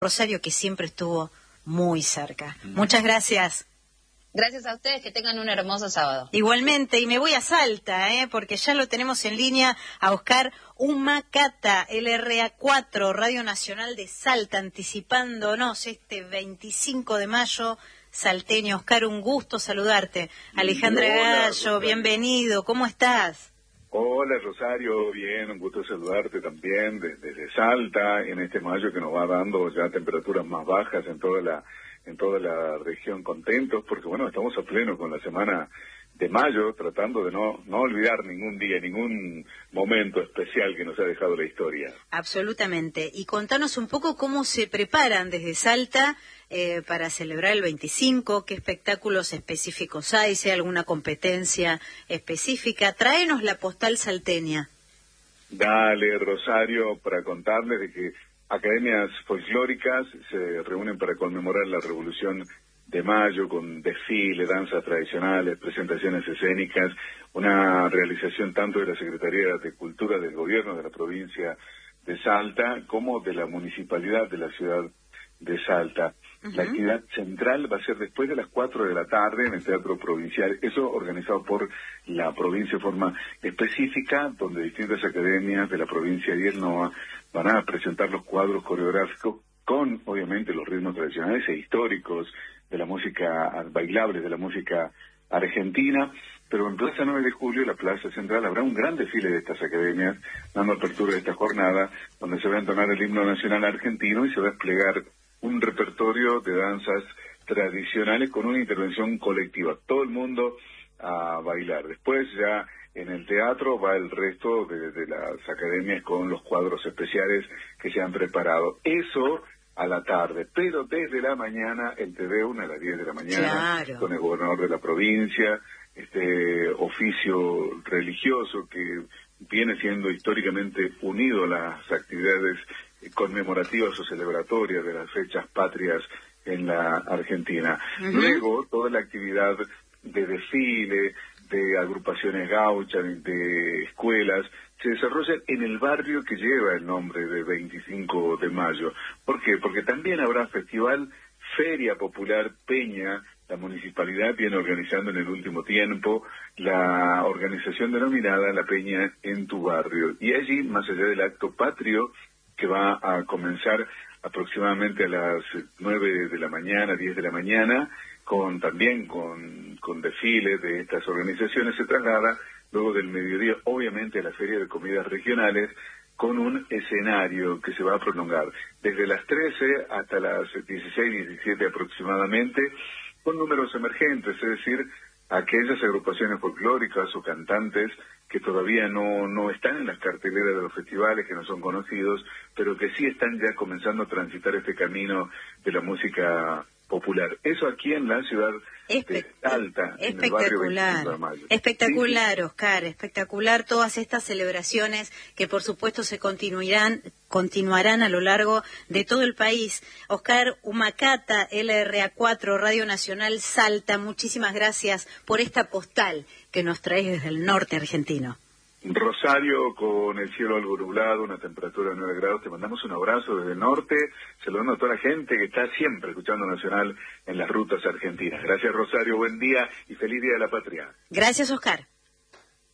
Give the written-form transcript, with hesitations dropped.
Rosario, que siempre estuvo muy cerca. Muchas gracias. Gracias a ustedes, que tengan un hermoso sábado. Igualmente, y me voy a Salta, porque ya lo tenemos en línea a Oscar Humacata, LRA4, Radio Nacional de Salta, anticipándonos este 25 de mayo, salteño. Oscar, un gusto saludarte. Alejandra Gallo, bienvenido, ¿cómo estás? Hola Rosario, bien, un gusto saludarte también desde Salta, en este mayo que nos va dando ya temperaturas más bajas en toda la región, contentos, porque bueno, estamos a pleno con la semana de mayo, tratando de no olvidar ningún día, ningún momento especial que nos ha dejado la historia. Absolutamente, y contanos un poco cómo se preparan desde Salta para celebrar el 25, qué espectáculos específicos hay, si hay alguna competencia específica. Tráenos la postal salteña. Dale, Rosario, para contarles de que academias folclóricas se reúnen para conmemorar la Revolución de Mayo con desfile, danzas tradicionales, presentaciones escénicas, una realización tanto de la Secretaría de Cultura del Gobierno de la provincia de Salta como de la Municipalidad de la ciudad de Salta. La actividad central va a ser después de las 4 de la tarde en el Teatro Provincial, eso organizado por la provincia de forma específica, donde distintas academias de la provincia y el NOA van a presentar los cuadros coreográficos con, obviamente, los ritmos tradicionales e históricos de la música bailable, de la música argentina, pero en Plaza 9 de Julio, la Plaza Central, habrá un gran desfile de estas academias, dando apertura a esta jornada, donde se va a entonar el himno nacional argentino y se va a desplegar un repertorio de danzas tradicionales con una intervención colectiva. Todo el mundo a bailar. Después ya en el teatro va el resto de las academias con los cuadros especiales que se han preparado. Eso a la tarde, pero desde la mañana el TV1 a las 10 de la mañana, claro, con el gobernador de la provincia, este oficio religioso que viene siendo históricamente unido a las actividades conmemorativas o celebratorias de las fechas patrias en la Argentina. Luego, toda la actividad de desfile, de agrupaciones gauchas, de escuelas, se desarrolla en el barrio que lleva el nombre de 25 de mayo. ¿Por qué? Porque también habrá festival, Feria Popular Peña. La municipalidad viene organizando en el último tiempo la organización denominada La Peña en tu Barrio. Y allí, más allá del acto patrio, que va a comenzar aproximadamente a las 9 de la mañana, 10 de la mañana, también con desfiles de estas organizaciones, se traslada luego del mediodía, obviamente, a la Feria de Comidas Regionales, con un escenario que se va a prolongar desde las 13 hasta las 16, 17 aproximadamente, con números emergentes, es decir, aquellas agrupaciones folclóricas o cantantes que todavía no están en las carteleras de los festivales, que no son conocidos, pero que sí están ya comenzando a transitar este camino de la música popular. Eso aquí en la ciudad de Salta, en el barrio 25 de Mayo. Espectacular, Sí. Oscar, espectacular todas estas celebraciones que por supuesto se continuarán a lo largo de todo el país. Oscar Humacata, LRA4, Radio Nacional Salta, muchísimas gracias por esta postal que nos traes desde el norte argentino. Rosario, con el cielo algo nublado, una temperatura de 9 grados, te mandamos un abrazo desde el norte, saludando a toda la gente que está siempre escuchando Nacional en las rutas argentinas. Gracias, Rosario, buen día y feliz Día de la Patria. Gracias, Oscar.